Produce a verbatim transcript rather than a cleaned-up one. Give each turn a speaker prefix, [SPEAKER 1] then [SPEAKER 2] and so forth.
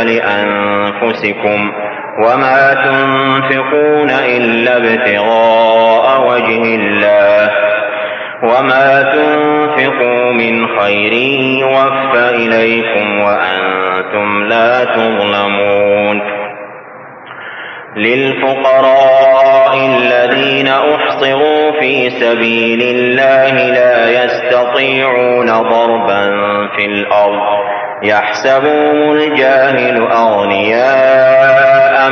[SPEAKER 1] لأنفسكم وما تنفقون إلا ابتغاء وجه الله وما تنفقوا من خير يوفى إليكم وأنتم لا تظلمون. للفقراء الذين أحصروا في سبيل الله لا يستطيعون ضربا في الأرض يحسبهم الجاهل أغنياء